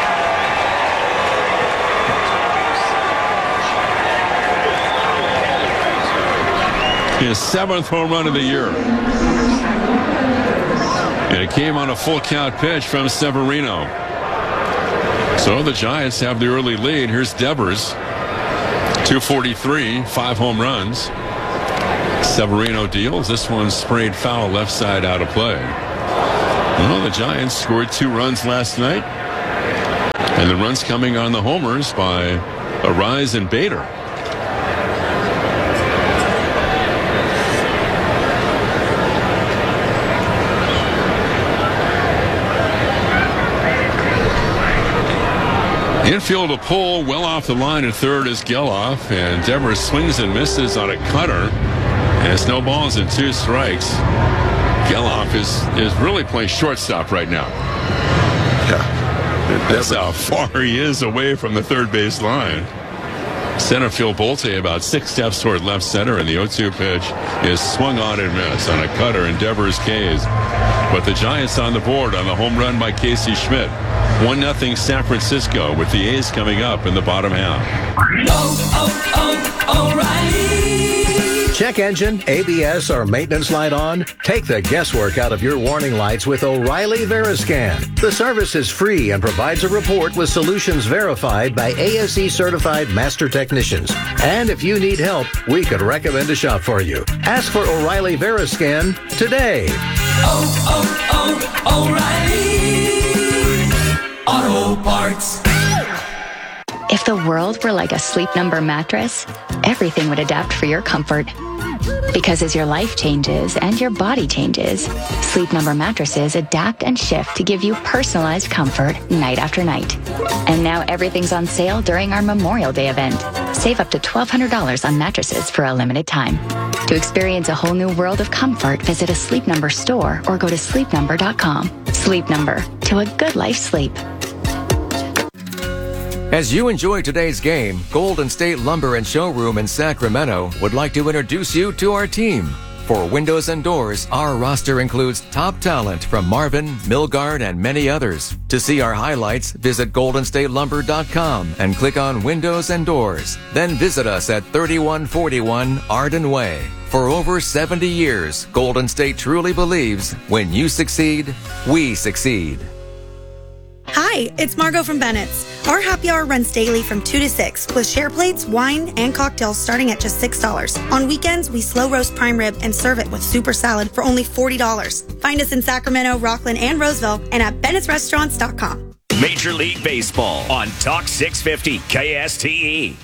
His 7th home run of the year. And it came on a full count pitch from Severino. So the Giants have the early lead. Here's Devers. 243, 5 home runs. Severino deals. This one sprayed foul left side out of play. Well, the Giants scored 2 runs last night. And the runs coming on the homers by Arise and Bader. Infield a pull well off the line at third is Geloff, and Devers swings and misses on a cutter, and it's no balls and 2 strikes. Geloff is really playing shortstop right now. Yeah, that's how far he is away from the third base line. Center field Bolte about 6 steps toward left center, and the 0-2 pitch is swung on and missed on a cutter, and Devers K's. But the Giants on the board on the home run by Casey Schmidt. 1-0 San Francisco, with the A's coming up in the bottom half. O'Reilly. Check engine, ABS, or maintenance light on? Take the guesswork out of your warning lights with O'Reilly Veriscan. The service is free and provides a report with solutions verified by ASE certified master technicians. And if you need help, we could recommend a shop for you. Ask for O'Reilly Veriscan today. O'Reilly Auto Parts. If the world were like a Sleep Number mattress, everything would adapt for your comfort. Because as your life changes and your body changes, Sleep Number mattresses adapt and shift to give you personalized comfort night after night. And now everything's on sale during our Memorial Day event. Save up to $1,200 on mattresses for a limited time. To experience a whole new world of comfort, visit a Sleep Number store or go to sleepnumber.com. Sleep Number, to a good life sleep. As you enjoy today's game, Golden State Lumber and Showroom in Sacramento would like to introduce you to our team. For windows and doors, our roster includes top talent from Marvin, Milgard, and many others. To see our highlights, visit goldenstatelumber.com and click on Windows and Doors. Then visit us at 3141 Arden Way. For over 70 years, Golden State truly believes when you succeed, we succeed. Hi, it's Margot from Bennett's. Our happy hour runs daily from 2 to 6 with share plates, wine, and cocktails starting at just $6. On weekends, we slow roast prime rib and serve it with super salad for only $40. Find us in Sacramento, Rockland, and Roseville and at bennettsrestaurants.com. Major League Baseball on Talk 650 KSTE.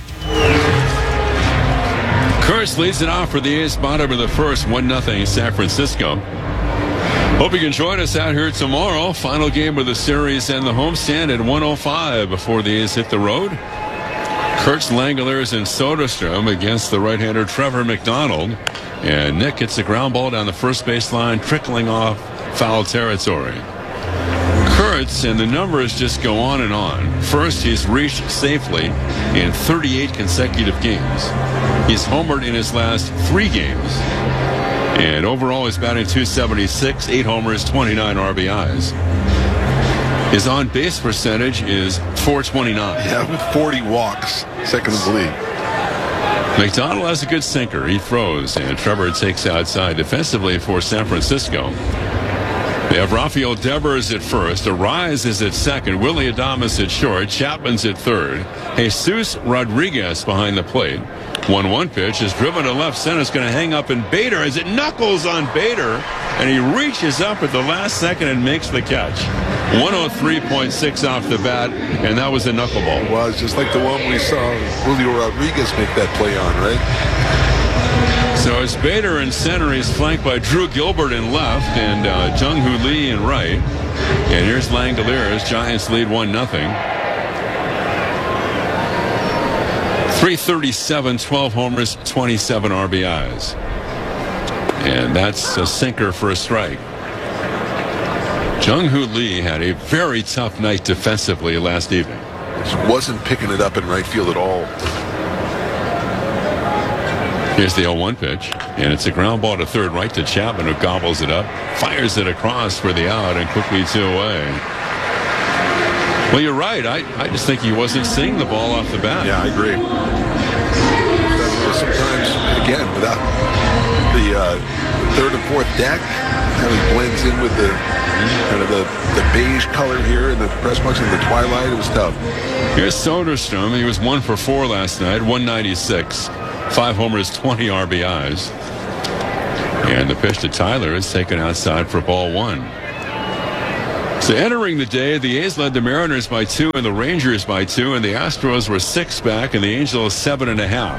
Kurtz leads it off for the A's bottom of the first, 1-0 San Francisco. Hope you can join us out here tomorrow. Final game of the series and the homestand at 1:05 before the A's hit the road. Kurtz, Langeliers, and Soderstrom against the right-hander Trevor McDonald. And Nick hits a ground ball down the first baseline, trickling off foul territory. Kurtz, and the numbers just go on and on. First, he's reached safely in 38 consecutive games. He's homered in his last 3 games. And overall, he's batting .276, 8 homers, 29 RBIs. His on-base percentage is .429. Yeah, with 40 walks, second in the league. McDonald has a good sinker. He throws, and Trevor takes outside defensively for San Francisco. They have Rafael Devers at first. Arise is at second. Willie Adames at short. Chapman's at third. Jesus Rodriguez behind the plate. 1-1 pitch is driven to left center. It's going to hang up in Bader as it knuckles on Bader, and he reaches up at the last second and makes the catch. 103.6 off the bat, and that was a knuckleball. Well, it's just like the one we saw Julio Rodriguez make that play on, right? So it's Bader in center. He's flanked by Drew Gilbert in left and Jung-Hoo Lee in right. And here's Langeliers. Giants lead 1-0. .337, 12 homers, 27 RBIs. And that's a sinker for a strike. Jung-Hoo Lee had a very tough night defensively last evening. Just wasn't picking it up in right field at all. Here's the 0-1 pitch, and it's a ground ball to third right to Chapman, who gobbles it up, fires it across for the out, and quickly 2 away. Well, you're right. I just think he wasn't seeing the ball off the bat. Yeah, I agree. Sometimes, again, without the third and fourth deck, how he blends in with the kind of the beige color here in the press box in the twilight. It was tough. Here's Soderstrom. He was 1 for 4 last night, 196. 5 homers, 20 RBIs. And the pitch to Tyler is taken outside for ball 1. So entering the day, the A's led the Mariners by 2 and the Rangers by 2, and the Astros were 6 back and the Angels 7.5.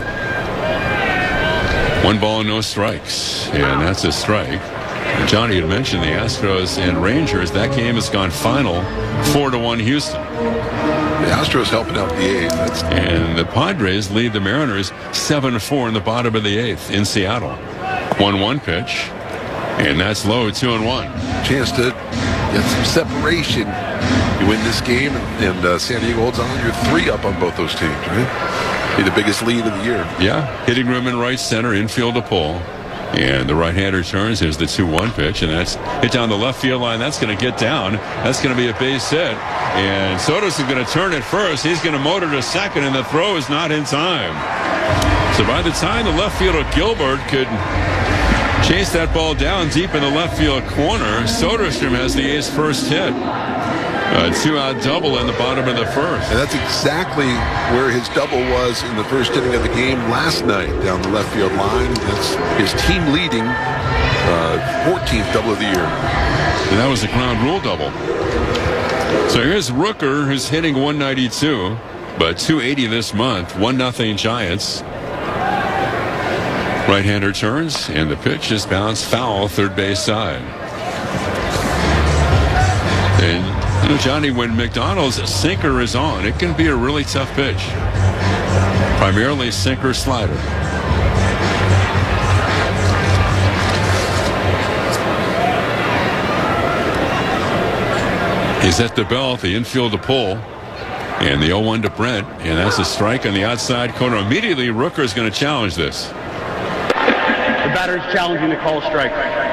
1 ball, no strikes, and that's a strike. And Johnny had mentioned the Astros and Rangers. That game has gone final 4-1 Houston. The Astros helping out the A's. And the Padres lead the Mariners 7-4 in the bottom of the 8th in Seattle. 1-1 pitch, and that's low, 2-1. Chance to get some separation. You win this game, and San Diego holds on. You're 3 up on both those teams, right? Be the biggest lead of the year. Yeah, hitting room in right center, infield to pull. And the right-hander turns. Here's the 2-1 pitch, and that's hit down the left field line. That's going to get down. That's going to be a base hit. And Sotos is going to turn it first. He's going to motor to second, and the throw is not in time. So by the time the left fielder Gilbert could chase that ball down deep in the left field corner, Soderstrom has the A's first hit. A 2-out double in the bottom of the first. And that's exactly where his double was in the first inning of the game last night down the left field line. That's his team leading 14th double of the year. And that was a ground rule double. So here's Rooker, who's hitting 192, but 280 this month. 1-0 Giants. Right-hander turns, and the pitch is bounced foul, third base side. And you know, Johnny, when McDonald's sinker is on, it can be a really tough pitch. Primarily sinker slider. He's at the belt, the infield to pull. And the 0-1 to Brent. And that's a strike on the outside corner. Immediately, Rooker is going to challenge this. The batter is challenging the call strike.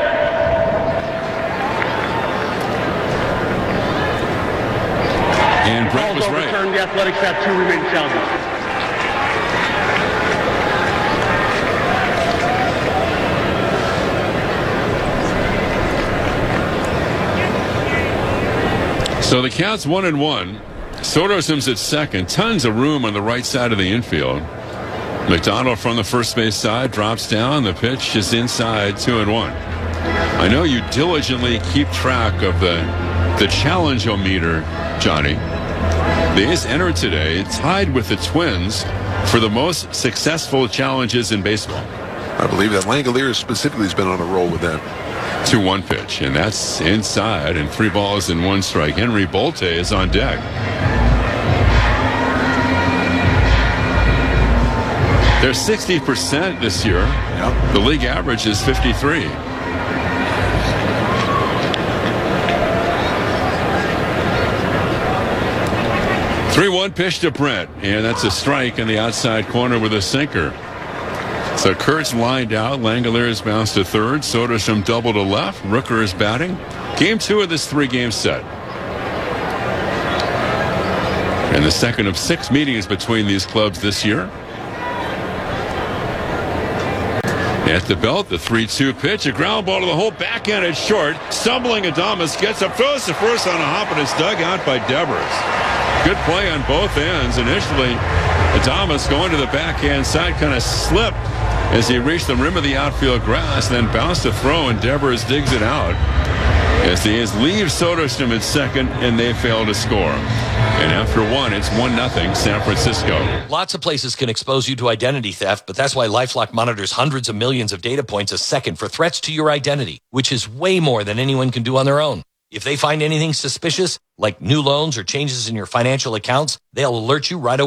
And Brent was right. The Athletics have 2 remaining challenges. So the count's 1-1. Soderstrom's at second. Tons of room on the right side of the infield. McDonald from the first base side drops down. The pitch is inside, 2-1. I know you diligently keep track of the challenge-o-meter, Johnny. The A's entered today tied with the Twins for the most successful challenges in baseball. I believe that Langoliers specifically has been on a roll with that. 2-1 pitch, and that's inside, and 3 balls and 1 strike. Henry Bolte is on deck. They're 60% this year. Yep. The league average is 53. Three-1 pitch to Brent, and that's a strike in the outside corner with a sinker. So Kurtz lined out. Langoliers bounced to third. Soderstrom double to left. Rooker is batting. Game 2 of this 3-game set. And the second of 6 meetings between these clubs this year. At the belt, the 3-2 pitch. A ground ball to the hole. Backhand at short. Stumbling Adames gets up. Throws to first on a hop, and it's dug out by Devers. Good play on both ends. Initially, Adames going to the backhand side kind of slipped as he reached the rim of the outfield grass, then bounced a throw, and Devers digs it out. As the A's leave Soderstrom at second, and they fail to score. And after 1, it's 1-0 San Francisco. Lots of places can expose you to identity theft, but that's why LifeLock monitors hundreds of millions of data points a second for threats to your identity, which is way more than anyone can do on their own. If they find anything suspicious, like new loans or changes in your financial accounts, they'll alert you right away.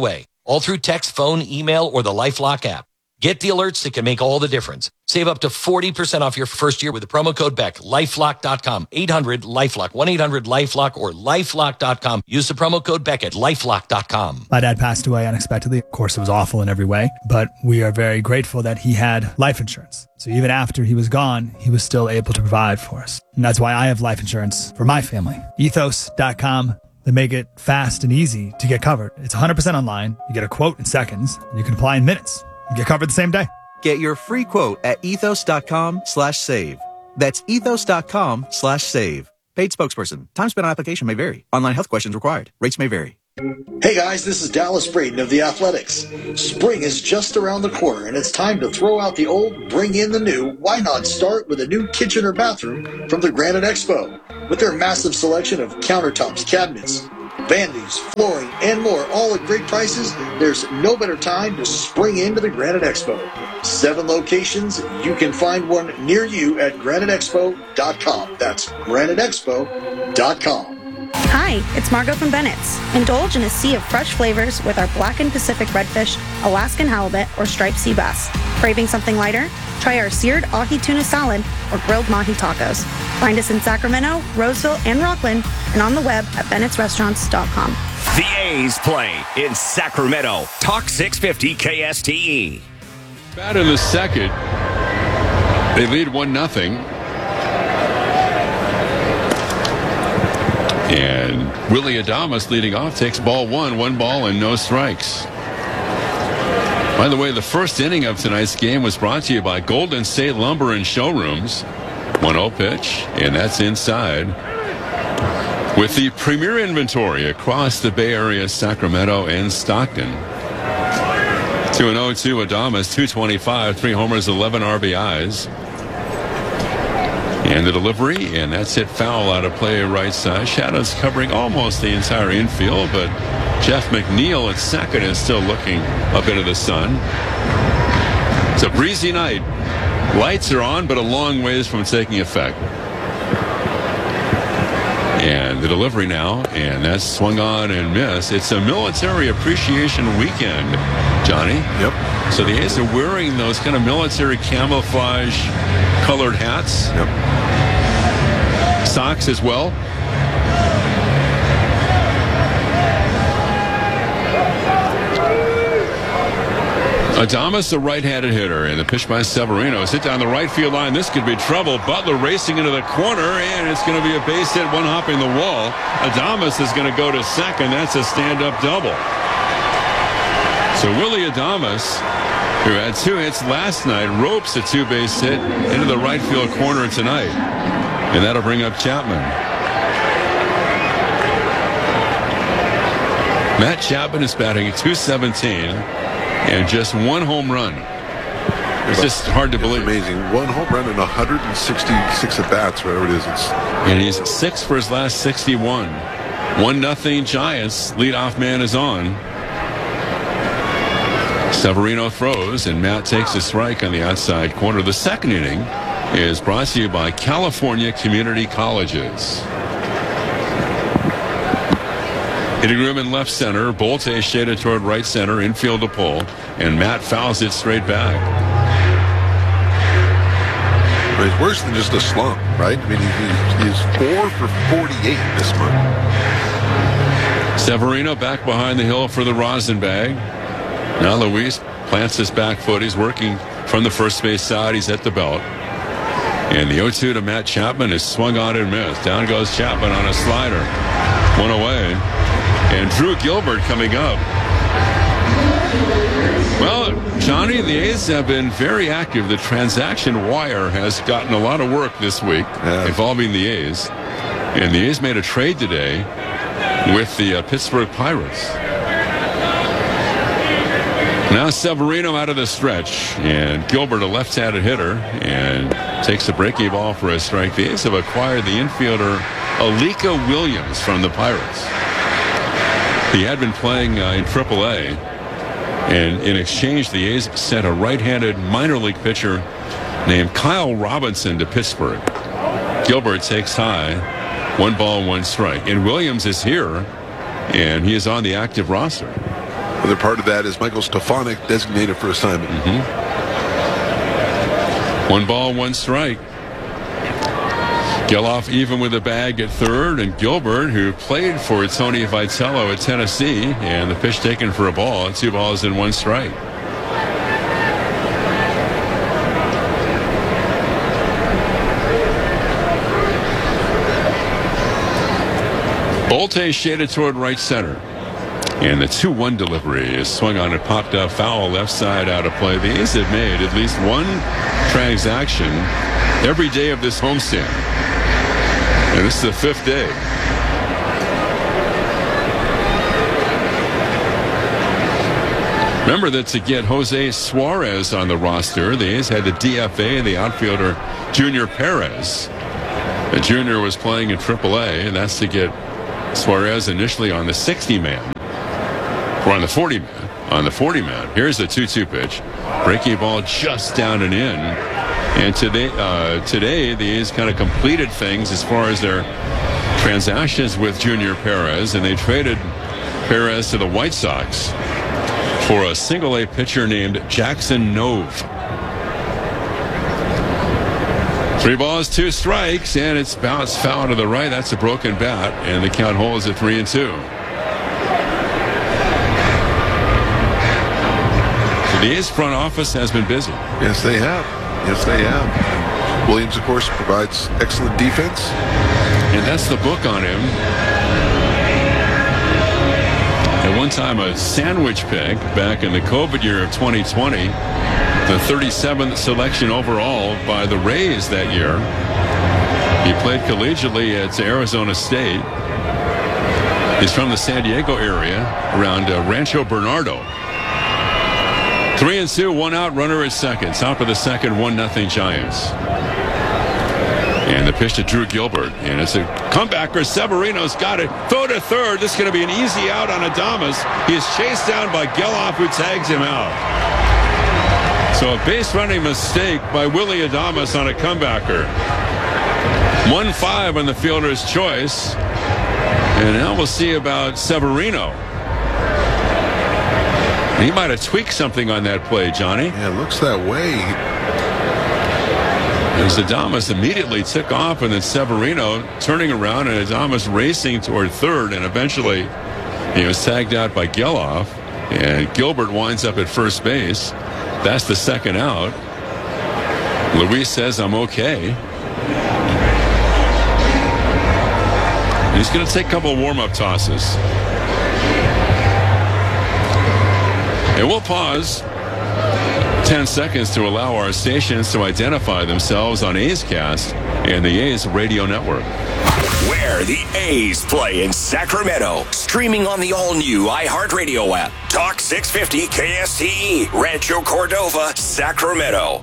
all through text, phone, email, or the LifeLock app. Get the alerts that can make all the difference. Save up to 40% off your first year with the promo code BECK. LifeLock.com. 800-LifeLock. 1-800-LifeLock or LifeLock.com. Use the promo code BECK at LifeLock.com. My dad passed away unexpectedly. Of course, it was awful in every way, but we are very grateful that he had life insurance. So even after he was gone, he was still able to provide for us. And that's why I have life insurance for my family. Ethos.com. They make it fast and easy to get covered. It's 100% online. You get a quote in seconds, and you can apply in minutes. You get covered the same day. Get your free quote at ethos.com/save. That's ethos.com/save. Paid spokesperson. Time spent on application may vary. Online health questions required. Rates may vary. Hey guys, this is Dallas Braden of The Athletics. Spring is just around the corner and it's time to throw out the old, bring in the new. Why not start with a new kitchen or bathroom from the Granite Expo? With their massive selection of countertops, cabinets, vanities, flooring, and more, all at great prices, there's no better time to spring into the Granite Expo. 7 locations. You can find one near you at graniteexpo.com. That's graniteexpo.com. Hi, it's Margot from Bennett's. Indulge in a sea of fresh flavors with our blackened Pacific redfish, Alaskan halibut, or striped sea bass. Craving something lighter? Try our seared ahi tuna salad or grilled mahi tacos. Find us in Sacramento, Roseville, and Rockland, and on the web at bennettsrestaurants.com. The A's play in Sacramento. Talk 650 KSTE. Bat in the second. They lead 1-0. And Willie Adames leading off takes ball 1 ball and no strikes. By the way, the first inning of tonight's game was brought to you by Golden State Lumber and Showrooms. 1-0 pitch, and that's inside. With the premier inventory across the Bay Area, Sacramento and Stockton. 2-0 to Adames, 225, 3 homers, 11 RBIs. And the delivery, and that's hit foul out of play right side. Shadows covering almost the entire infield, but Jeff McNeil at second is still looking up into the sun. It's a breezy night. Lights are on, but a long ways from taking effect. And the delivery now, and that's swung on and missed. It's a military appreciation weekend, Johnny. Yep. So the A's are wearing those kind of military camouflage colored hats. Yep. Socks as well. Adames, the right-handed hitter, and the pitch by Severino is hit down the right field line. This could be trouble. Butler racing into the corner, and it's going to be a base hit, one hopping the wall. Adames is going to go to second. That's a stand-up double. So Willie Adames, who had 2 hits last night, ropes a 2-base hit into the right field corner tonight. And that'll bring up Chapman. Matt Chapman is batting at .217 and just 1 home run. It's just hard to believe. Amazing. 1 home run and 166 at-bats, whatever it is. And he's 6 for his last 61. 1-0 Giants. Leadoff man is on. Severino throws, and Matt takes a strike on the outside corner. The second inning is brought to you by California Community Colleges. Hitting room in left center. Bolte shaded toward right center. Infield to pull. And Matt fouls it straight back. But it's worse than just a slump, right? I mean, he's 4 for 48 this month. Severino back behind the hill for the Rosenbag. Now Luis plants his back foot. He's working from the first base side. He's at the belt. And the 0-2 to Matt Chapman is swung on and missed. Down goes Chapman on a slider. 1 away. And Drew Gilbert coming up. Well, Johnny, the A's have been very active. The transaction wire has gotten a lot of work this week involving the A's. And the A's made a trade today with the Pittsburgh Pirates. Now Severino out of the stretch, and Gilbert, a left-handed hitter, and takes a breaking ball for a strike. The A's have acquired the infielder Alika Williams from the Pirates. He had been playing in AAA, and in exchange, the A's sent a right-handed minor league pitcher named Kyle Robinson to Pittsburgh. Gilbert takes high, 1 ball, 1 strike, and Williams is here, and he is on the active roster. Another part of that is Michael Stefanik designated for assignment. One ball, one strike. Geloff even with a bag at third, and Gilbert, who played for Tony Vitello at Tennessee, and the pitch taken for a ball, 2 balls and 1 strike. Bolte shaded toward right center. And the 2-1 delivery is swung on and popped up foul left side out of play. The A's have made at least one transaction every day of this homestand. And this is the 5th day. Remember that to get Jose Suarez on the roster, the A's had the DFA and the outfielder Junior Perez. The Junior was playing in AAA, and that's to get Suarez initially on the 60-man. Or on the 40-man. On the 40-man. Here's the 2-2 pitch. Breaking ball just down and in. And today the A's kind of completed things as far as their transactions with Junior Perez, and they traded Perez to the White Sox for a single-A pitcher named Jackson Nove. 3 balls, 2 strikes, and it's bounced foul to the right. That's a broken bat, and the count holds at 3-2. So the A's front office has been busy. Yes, they have. Yes, they have. Williams, of course, provides excellent defense. And that's the book on him. At one time, a sandwich pick back in the COVID year of 2020. The 37th selection overall by the Rays that year. He played collegiately at Arizona State. He's from the San Diego area, around Rancho Bernardo. 3-2, 1 out, runner at second. Top of the second, 1-0 Giants. And the pitch to Drew Gilbert. And it's a comebacker. Severino's got it. Throw to third. This is going to be an easy out on Adames. He is chased down by Geloff, who tags him out. So a base running mistake by Willy Adames on a comebacker. 1-5 on the fielder's choice. And now we'll see about Severino. He might have tweaked something on that play, Johnny. Yeah, it looks that way. As Adames immediately took off, and then Severino turning around, and Adames racing toward third, and eventually he was tagged out by Geloff, and Gilbert winds up at first base. That's the second out. Luis says, I'm okay. And he's going to take a couple of warm-up tosses. And we'll pause 10 seconds to allow our stations to identify themselves on A's Cast and the A's radio network. Where the A's play in Sacramento. Streaming on the all-new iHeartRadio app. Talk 650 KSTE. Rancho Cordova, Sacramento.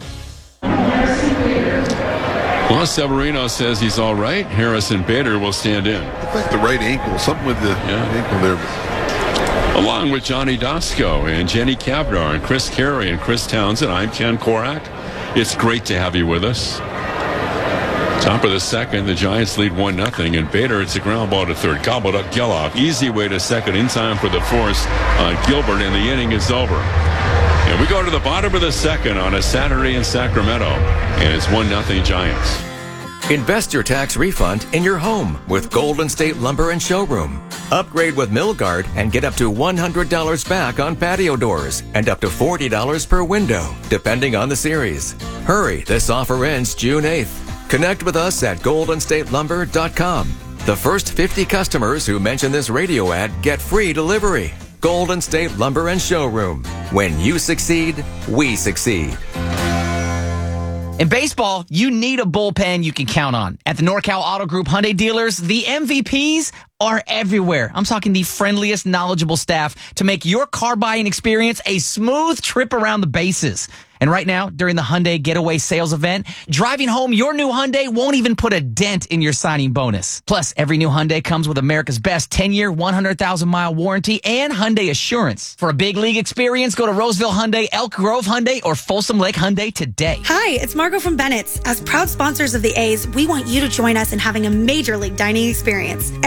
Well, Severino says he's all right. Harrison Bader will stand in. Looked like the right ankle. Something with the ankle there. Along with Johnny Dosko and Jenny Cavnar and Chris Carey and Chris Townsend, I'm Ken Korak. It's great to have you with us. Top of the second, the Giants lead 1-0, and Bader, it's a ground ball to third. Gobbled up Geloff. Easy way to second in time for the force on Gilbert, and the inning is over. And we go to the bottom of the second on a Saturday in Sacramento, and it's 1-0 Giants. Invest your tax refund in your home with Golden State Lumber and Showroom. Upgrade with Milgard and get up to $100 back on patio doors and up to $40 per window, depending on the series. Hurry, this offer ends June 8th. Connect with us at goldenstatelumber.com. The first 50 customers who mention this radio ad get free delivery. Golden State Lumber and Showroom. When you succeed, we succeed. In baseball, you need a bullpen you can count on. At the NorCal Auto Group Hyundai dealers, the MVPs are everywhere. I'm talking the friendliest, knowledgeable staff to make your car buying experience a smooth trip around the bases. And right now, during the Hyundai Getaway Sales Event, driving home your new Hyundai won't even put a dent in your signing bonus. Plus, every new Hyundai comes with America's best 10-year, 100,000-mile warranty and Hyundai Assurance. For a big league experience, go to Roseville Hyundai, Elk Grove Hyundai, or Folsom Lake Hyundai today. Hi, it's Margot from Bennett's. As proud sponsors of the A's, we want you to join us in having a major league dining experience. Every weekend,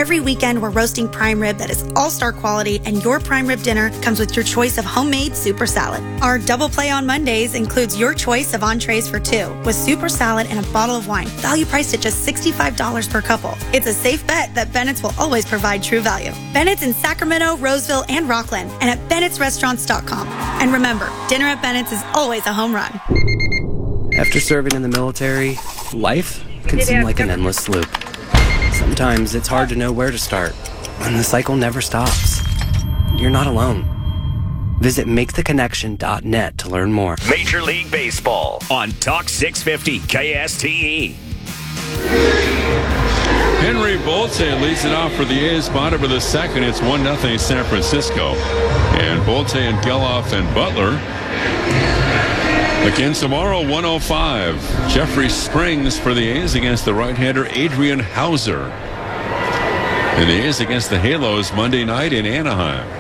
weekend, we're roasting prime rib that is all-star quality, and your prime rib dinner comes with your choice of homemade super salad. Our double play on Mondays includes your choice of entrees for two, with super salad and a bottle of wine, value priced at just $65 per couple. It's a safe bet that Bennett's will always provide true value. Bennett's in Sacramento, Roseville, and Rockland, and at Bennett'sRestaurants.com. And remember, dinner at Bennett's is always a home run. After serving in the military, life can seem like an endless loop. Sometimes it's hard to know where to start, and the cycle never stops. You're not alone. Visit MakeTheConnection.net to learn more. Major League Baseball on Talk 650 KSTE. Henry Bolte leads it off for the A's. Bottom of the second, it's 1-0 San Francisco. And Bolte and Geloff and Butler again tomorrow, 1:05. Jeffrey Springs for the A's against the right-hander Adrian Hauser. And the A's against the Halos Monday night in Anaheim.